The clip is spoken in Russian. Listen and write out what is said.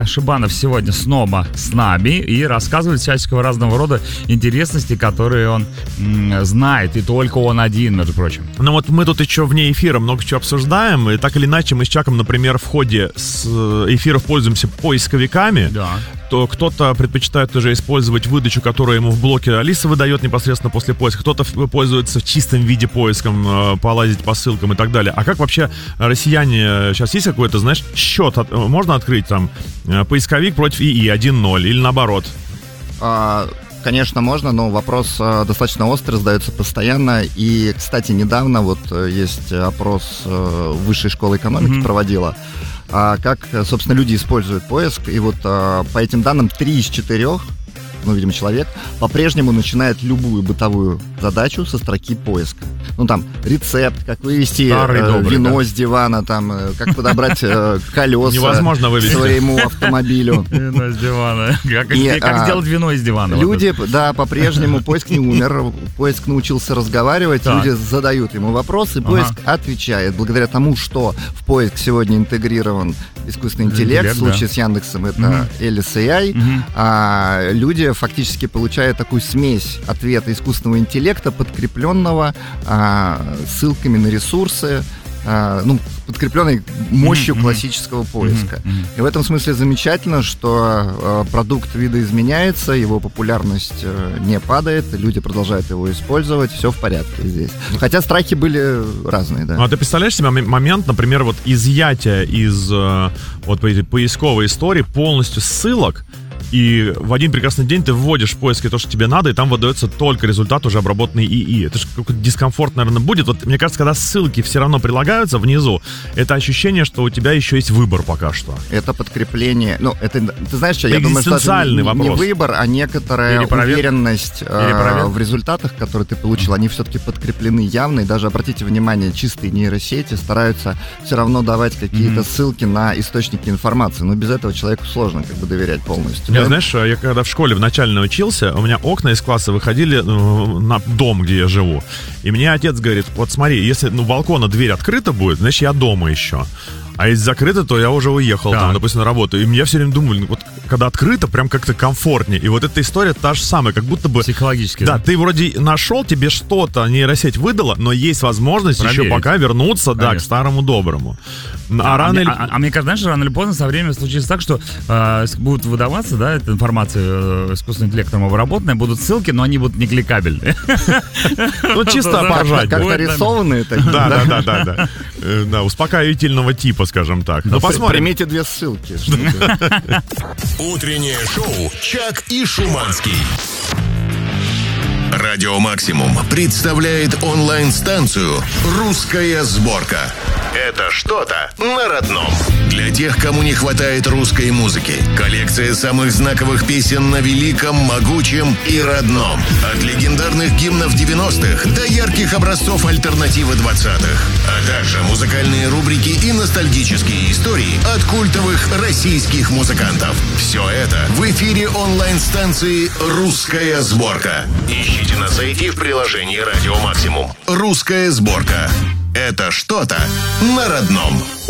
Шибанов сегодня снова с нами и рассказывает всяческого разного рода интересности, которые он знает, и только он один, между прочим. Ну вот мы тут еще вне эфира много чего обсуждаем, и так или иначе мы с Чаком, например, в ходе эфиров пользуемся поисковиками. Да. То кто-то предпочитает уже использовать выдачу, которую ему в блоке Алиса выдает непосредственно после поиска, кто-то пользуется в чистом виде поиском, полазить по ссылкам и так далее. А как вообще россияне, сейчас есть какой-то, знаешь, счет, можно открыть там поисковик против ИИ 1.0 или наоборот? Конечно, можно, но вопрос достаточно острый, задается постоянно. И, кстати, недавно вот есть опрос Высшей школы экономики проводила, как, собственно, люди используют поиск. И вот по этим данным 3 из 4, ну, видимо, человек, по-прежнему начинает любую бытовую задачу со строки поиска. Ну, там, рецепт, как вывести вино с дивана, там, как подобрать колеса невозможно вывести своему автомобилю. Вино с дивана. Как сделать вино из дивана? Люди, да, по-прежнему, поиск не умер, поиск научился разговаривать, люди задают ему вопросы, поиск отвечает. Благодаря тому, что в поиск сегодня интегрирован искусственный интеллект, в случае с Яндексом это Alice AI, люди фактически получают такую смесь ответа искусственного интеллекта, подкрепленного ссылками на ресурсы, подкрепленной мощью классического поиска. И в этом смысле замечательно, что продукт видоизменяется, его популярность не падает, люди продолжают его использовать, все в порядке здесь. Хотя страхи были разные, да. А ты представляешь себе момент, например, вот изъятия из вот поисковой истории полностью ссылок, и в один прекрасный день ты вводишь в поиске то, что тебе надо, и там выдается только результат уже обработанный ИИ. Это же какой-то дискомфорт, наверное, будет. Вот мне кажется, когда ссылки все равно прилагаются внизу, это ощущение, что у тебя еще есть выбор пока что. Это подкрепление. Ну, это, ты знаешь, что я думаю, что это не выбор, а некоторая уверенность в результатах, которые ты получил. Они все-таки подкреплены явно. И даже, обратите внимание, чистые нейросети стараются все равно давать какие-то ссылки на источники информации. Но без этого человеку сложно доверять полностью. Знаешь, я когда в школе в начальной учился, у меня окна из класса выходили на дом, где я живу. И мне отец говорит: вот смотри, если балкона дверь открыта будет, значит, я дома еще. А если закрыто, то я уже уехал, там, допустим, на работу. И я все время думал, вот когда открыто, прям как-то комфортнее. И вот эта история та же самая, как будто бы... Психологически. Да, ты вроде нашел, тебе что-то нейросеть выдала, но есть возможность еще пока вернуться, к старому доброму. Мне кажется, знаешь, рано или поздно со временем случится так, что будут выдаваться, да, эта информация искусственным интеллектом обработанная, будут ссылки, но они будут не кликабельные. Ну, чисто поржать. Как нарисованные такие. Да, успокоительного типа, скажем так. Ну, посмотрим. Примите 2 ссылки. Утреннее шоу «Чак и Шуманский». Радио Максимум представляет онлайн-станцию «Русская сборка». Это что-то на родном. Для тех, кому не хватает русской музыки. Коллекция самых знаковых песен на великом, могучем и родном. От легендарных гимнов 90-х до ярких образцов альтернативы 20-х. А также музыкальные рубрики и ностальгические истории от культовых российских музыкантов. Все это в эфире онлайн-станции «Русская сборка». Ищите на сайте и в приложении «Радио Максимум». «Русская сборка». Это что-то на родном.